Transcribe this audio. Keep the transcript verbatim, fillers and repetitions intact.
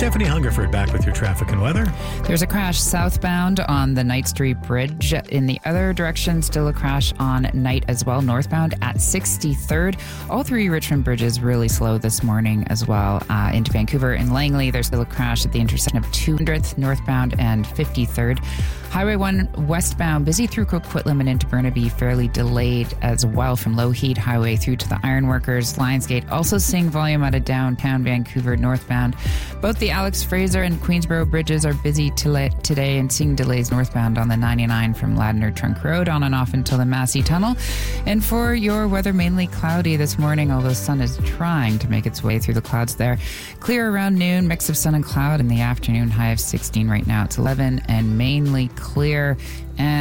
Stephanie Hungerford back with your traffic and weather. There's a crash southbound on the Knight Street Bridge. In the other direction, still a crash on Knight as well, northbound at sixty-third. All three Richmond bridges really slow this morning as well. Uh, into Vancouver and Langley, there's still a crash at the intersection of two hundredth northbound and fifty-third. Highway one westbound, busy through Coquitlam and into Burnaby, fairly delayed as well from Lougheed Highway through to the Ironworkers. Lionsgate also seeing volume out of downtown Vancouver northbound. Both the Alex Fraser and Queensboro bridges are busy today and seeing delays northbound on the ninety-nine from Ladner Trunk Road on and off until the Massey Tunnel. And for your weather, mainly cloudy this morning, although sun is trying to make its way through the clouds there. Clear around noon, mix of sun and cloud in the afternoon, high of sixteen right now. It's eleven and mainly clear. And